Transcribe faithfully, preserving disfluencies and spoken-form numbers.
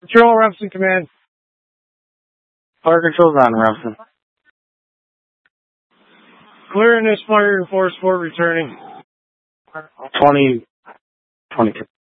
Control, Remsen, command. Fire control's on, Remsen. Clear and fire force for returning. twenty, twenty-two.